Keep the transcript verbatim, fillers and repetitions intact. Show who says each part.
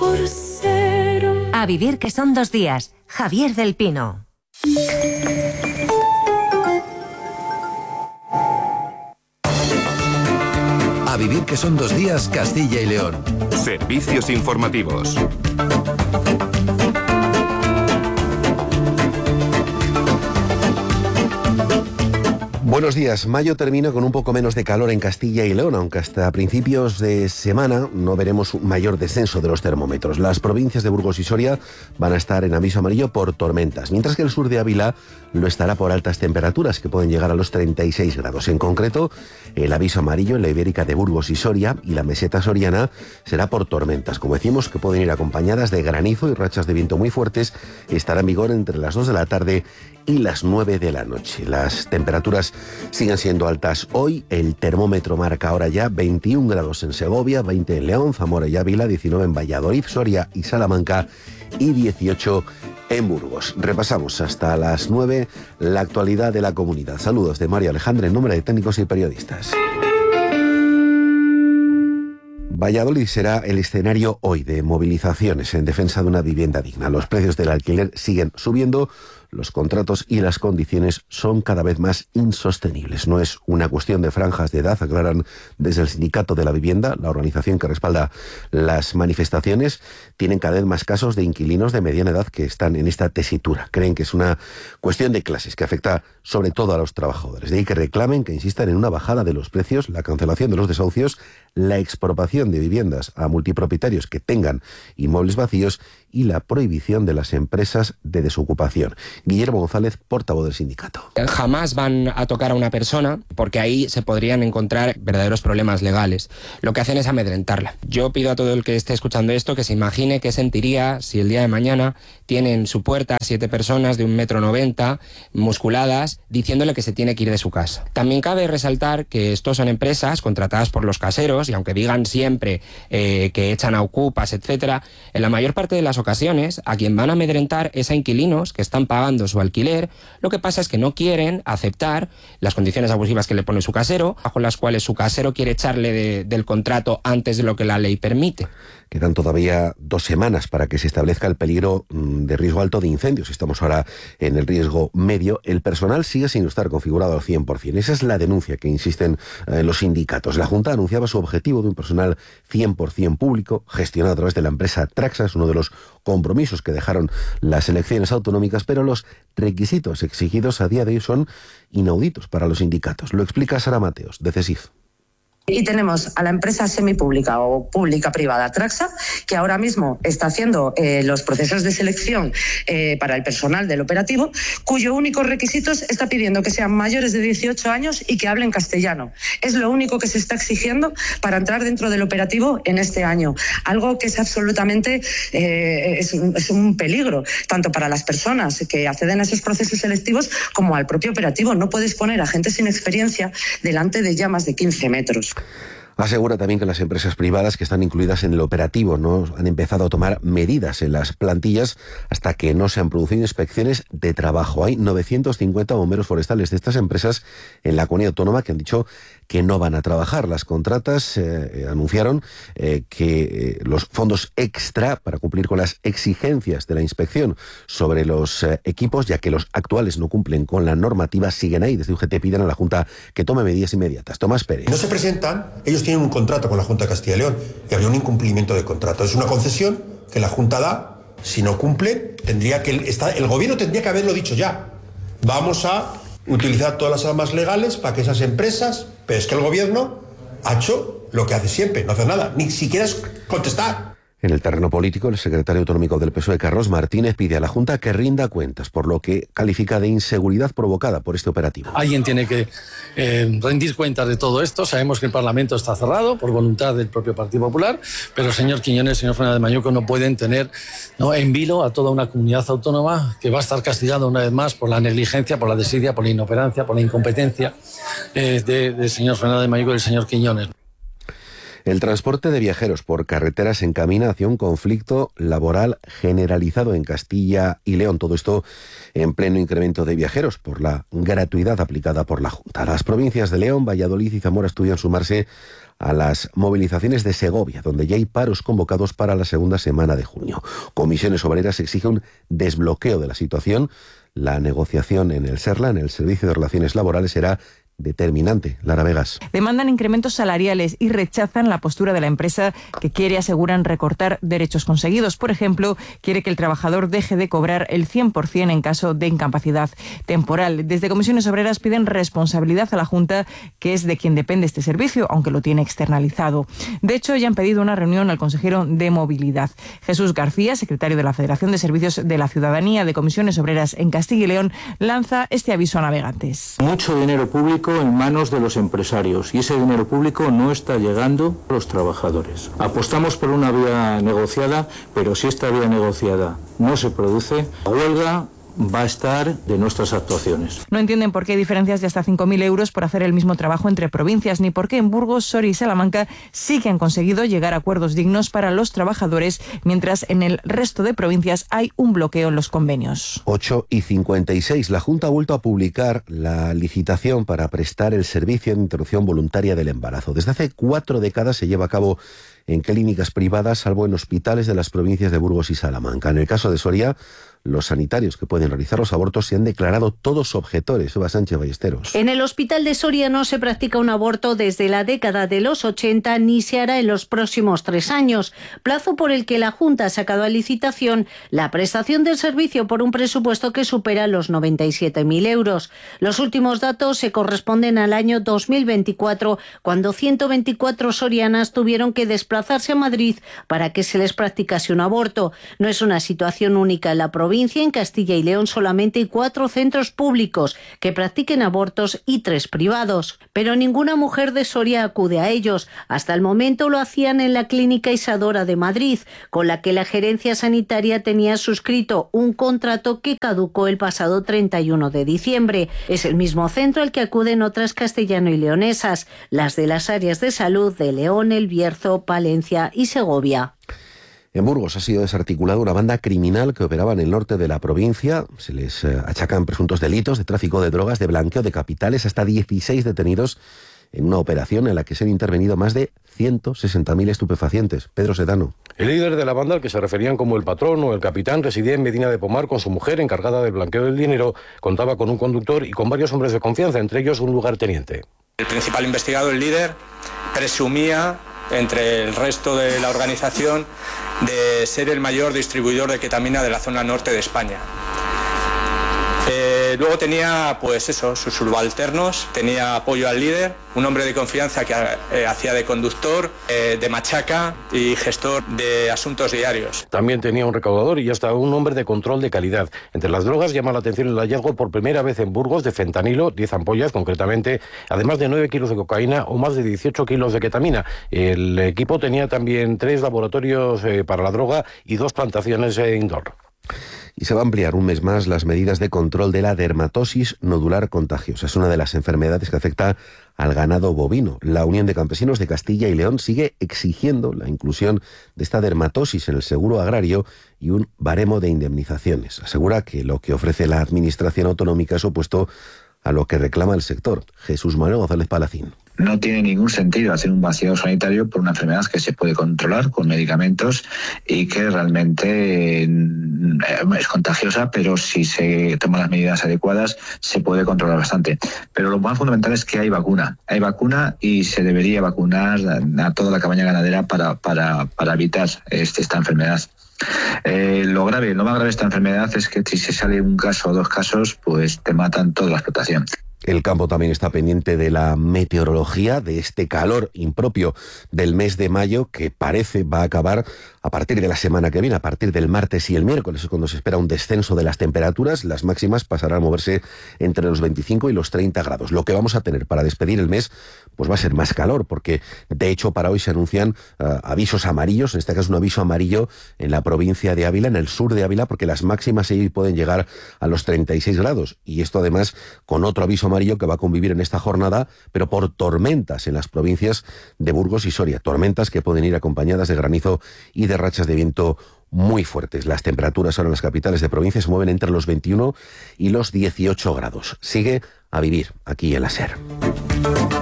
Speaker 1: por cero.
Speaker 2: A vivir que son dos días. Javier del Pino.
Speaker 3: A vivir que son dos días, Castilla y León.
Speaker 4: Servicios informativos.
Speaker 5: Buenos días. Mayo termina con un poco menos de calor en Castilla y León, aunque hasta principios de semana no veremos un mayor descenso de los termómetros. Las provincias de Burgos y Soria van a estar en aviso amarillo por tormentas, mientras que el sur de Ávila lo estará por altas temperaturas, que pueden llegar a los treinta y seis grados. En concreto, el aviso amarillo en la Ibérica de Burgos y Soria y la meseta soriana será por tormentas, como decimos, que pueden ir acompañadas de granizo y rachas de viento muy fuertes. Estará en vigor entre las dos de la tarde y las nueve de la noche. Las temperaturas siguen siendo altas hoy. El termómetro marca ahora ya veintiún grados en Segovia, veinte en León, Zamora y Ávila, diecinueve en Valladolid, Soria y Salamanca y dieciocho en Burgos. Repasamos hasta las nueve la actualidad de la comunidad. Saludos de Mario Alejandre en nombre de técnicos y periodistas. Valladolid será el escenario hoy de movilizaciones en defensa de una vivienda digna. Los precios del alquiler siguen subiendo, los contratos y las condiciones son cada vez más insostenibles. No es una cuestión de franjas de edad, aclaran desde el Sindicato de la Vivienda, la organización que respalda las manifestaciones. Tienen cada vez más casos de inquilinos de mediana edad que están en esta tesitura. Creen que es una cuestión de clases que afecta sobre todo a los trabajadores. De ahí que reclamen, que insistan en una bajada de los precios, la cancelación de los desahucios, la expropiación de viviendas a multipropietarios que tengan inmuebles vacíos y la prohibición de las empresas de desocupación. Guillermo González, portavoz del sindicato.
Speaker 6: Jamás van a tocar a una persona porque ahí se podrían encontrar verdaderos problemas legales. Lo que hacen es amedrentarla. Yo pido a todo el que esté escuchando esto que se imagine qué sentiría si el día de mañana tienen en su puerta siete personas de un metro noventa, musculadas, diciéndole que se tiene que ir de su casa. También cabe resaltar que estos son empresas contratadas por los caseros y aunque digan siempre eh, que echan a ocupas, etcétera, en la mayor parte de las ocasiones a quien van a amedrentar es a inquilinos que están pagando su alquiler. Lo que pasa es que no quieren aceptar las condiciones abusivas que le pone su casero, bajo las cuales su casero quiere echarle de, del contrato antes de lo que la ley permite.
Speaker 5: Quedan todavía dos semanas para que se establezca el peligro de riesgo alto de incendios. Estamos ahora en el riesgo medio. El personal sigue sin estar configurado al cien por ciento. Esa es la denuncia que insisten eh, los sindicatos. La Junta anunciaba su objetivo de un personal cien por ciento público, gestionado a través de la empresa Traxas, uno de los compromisos que dejaron las elecciones autonómicas, pero los requisitos exigidos a día de hoy son inauditos para los sindicatos. Lo explica Sara Mateos, de CESIF.
Speaker 7: Y tenemos a la empresa semipública o pública-privada Traxa, que ahora mismo está haciendo eh, los procesos de selección eh, para el personal del operativo, cuyo único requisito está pidiendo que sean mayores de dieciocho años y que hablen castellano. Es lo único que se está exigiendo para entrar dentro del operativo en este año. Algo que es absolutamente eh, es, es un peligro, tanto para las personas que acceden a esos procesos selectivos como al propio operativo. No puedes poner a gente sin experiencia delante de ya más de quince metros.
Speaker 5: Asegura también que las empresas privadas que están incluidas en el operativo no han empezado a tomar medidas en las plantillas hasta que no se han producido inspecciones de trabajo. Hay novecientos cincuenta bomberos forestales de estas empresas en la comunidad autónoma que han dicho que no van a trabajar. Las contratas eh, anunciaron eh, que eh, los fondos extra para cumplir con las exigencias de la inspección sobre los eh, equipos, ya que los actuales no cumplen con la normativa, siguen ahí. Desde U G T piden a la Junta que tome medidas inmediatas. Tomás Pérez.
Speaker 8: No se presentan, ellos tienen un contrato con la Junta de Castilla y León y habría un incumplimiento de contrato. Es una concesión que la Junta da. Si no cumple, tendría que el gobierno tendría que haberlo dicho ya. Vamos a utilizar todas las armas legales para que esas empresas, pero es que el gobierno ha hecho lo que hace siempre, no hace nada, ni siquiera es contestar.
Speaker 5: En el terreno político, el secretario autonómico del P S O E, Carlos Martínez, pide a la Junta que rinda cuentas por lo que califica de inseguridad provocada por este operativo.
Speaker 9: Alguien tiene que eh, rendir cuentas de todo esto. Sabemos que el Parlamento está cerrado por voluntad del propio Partido Popular, pero el señor Quiñones y el señor Fernández Mañueco no pueden tener, ¿no?, en vilo a toda una comunidad autónoma que va a estar castigada una vez más por la negligencia, por la desidia, por la inoperancia, por la incompetencia eh, del de señor Fernández Mañueco y del señor Quiñones.
Speaker 5: El transporte de viajeros por carretera se encamina hacia un conflicto laboral generalizado en Castilla y León. Todo esto en pleno incremento de viajeros por la gratuidad aplicada por la Junta. Las provincias de León, Valladolid y Zamora estudian sumarse a las movilizaciones de Segovia, donde ya hay paros convocados para la segunda semana de junio. Comisiones Obreras exige un desbloqueo de la situación. La negociación en el SERLA, en el Servicio de Relaciones Laborales, será determinante. Lara Vegas.
Speaker 10: Demandan incrementos salariales y rechazan la postura de la empresa que quiere, aseguran, recortar derechos conseguidos. Por ejemplo, quiere que el trabajador deje de cobrar el cien por cien en caso de incapacidad temporal. Desde Comisiones Obreras piden responsabilidad a la Junta, que es de quien depende este servicio, aunque lo tiene externalizado. De hecho, ya han pedido una reunión al consejero de Movilidad. Jesús García, secretario de la Federación de Servicios de la Ciudadanía de Comisiones Obreras en Castilla y León, lanza este aviso a navegantes.
Speaker 11: Mucho dinero público en manos de los empresarios y ese dinero público no está llegando a los trabajadores. Apostamos por una vía negociada, pero si esta vía negociada no se produce, la huelga va a estar de nuestras actuaciones.
Speaker 10: No entienden por qué hay diferencias de hasta cinco mil euros por hacer el mismo trabajo entre provincias, ni por qué en Burgos, Soria y Salamanca sí que han conseguido llegar a acuerdos dignos para los trabajadores, mientras en el resto de provincias hay un bloqueo en los convenios.
Speaker 5: ocho y cincuenta y seis. La Junta ha vuelto a publicar la licitación para prestar el servicio de interrupción voluntaria del embarazo. Desde hace cuatro décadas se lleva a cabo en clínicas privadas, salvo en hospitales de las provincias de Burgos y Salamanca. En el caso de Soria, los sanitarios que pueden realizar los abortos se han declarado todos objetores. Eva Sánchez Ballesteros.
Speaker 12: En el Hospital de Soria no se practica un aborto desde la década de los ochenta ni se hará en los próximos tres años, plazo por el que la Junta ha sacado a licitación la prestación del servicio por un presupuesto que supera los noventa y siete mil euros. Los últimos datos se corresponden al año dos mil veinticuatro, cuando ciento veinticuatro sorianas tuvieron que desplazarse a Madrid para que se les practicase un aborto. No es una situación única en la provincia. En Castilla y León solamente hay cuatro centros públicos que practiquen abortos y tres privados. Pero ninguna mujer de Soria acude a ellos. Hasta el momento lo hacían en la Clínica Isadora de Madrid, con la que la gerencia sanitaria tenía suscrito un contrato que caducó el pasado treinta y uno de diciembre. Es el mismo centro al que acuden otras castellano y leonesas, las de las áreas de salud de León, El Bierzo, Palencia y Segovia.
Speaker 5: En Burgos ha sido desarticulada una banda criminal que operaba en el norte de la provincia. Se les eh, achacan presuntos delitos de tráfico de drogas, de blanqueo de capitales, hasta dieciséis detenidos en una operación en la que se han intervenido más de ciento sesenta mil estupefacientes. Pedro Sedano.
Speaker 13: El líder de la banda, al que se referían como el patrón o el capitán, residía en Medina de Pomar con su mujer, encargada del blanqueo del dinero. Contaba con un conductor y con varios hombres de confianza, entre ellos un lugarteniente.
Speaker 14: El principal investigado, el líder, presumía, entre el resto de la organización, de ser el mayor distribuidor de ketamina de la zona norte de España. Eh, luego tenía, pues eso, sus subalternos, tenía apoyo al líder, un hombre de confianza que eh, hacía de conductor, eh, de machaca y gestor de asuntos diarios.
Speaker 13: También tenía un recaudador y hasta un hombre de control de calidad. Entre las drogas llama la atención el hallazgo por primera vez en Burgos de fentanilo, diez ampollas concretamente, además de nueve kilos de cocaína o más de dieciocho kilos de ketamina. El equipo tenía también tres laboratorios eh, para la droga y dos plantaciones eh, indoor.
Speaker 5: Y se va a ampliar un mes más las medidas de control de la dermatosis nodular contagiosa. Es una de las enfermedades que afecta al ganado bovino. La Unión de Campesinos de Castilla y León sigue exigiendo la inclusión de esta dermatosis en el seguro agrario y un baremo de indemnizaciones. Asegura que lo que ofrece la Administración autonómica es opuesto a lo que reclama el sector. Jesús Manuel González Palacín.
Speaker 15: No tiene ningún sentido hacer un vacío sanitario por una enfermedad que se puede controlar con medicamentos y que realmente es contagiosa, pero si se toman las medidas adecuadas se puede controlar bastante. Pero lo más fundamental es que hay vacuna. Hay vacuna y se debería vacunar a toda la cabaña ganadera para, para, para evitar este, esta enfermedad. Eh, lo grave, lo más grave de esta enfermedad es que si se sale un caso o dos casos, pues te matan toda la explotación.
Speaker 5: El campo también está pendiente de la meteorología, de este calor impropio del mes de mayo que parece va a acabar a partir de la semana que viene, a partir del martes y el miércoles, cuando se espera un descenso de las temperaturas. Las máximas pasarán a moverse entre los veinticinco y los treinta grados. Lo que vamos a tener para despedir el mes pues va a ser más calor, porque de hecho para hoy se anuncian uh, avisos amarillos, en este caso un aviso amarillo en la provincia de Ávila, en el sur de Ávila, porque las máximas ahí pueden llegar a los treinta y seis grados. Y esto además con otro aviso amarillo que va a convivir en esta jornada, pero por tormentas en las provincias de Burgos y Soria. Tormentas que pueden ir acompañadas de granizo y de rachas de viento muy fuertes. Las temperaturas ahora en las capitales de provincia se mueven entre los veintiuno y los dieciocho grados. Sigue a vivir aquí en la SER.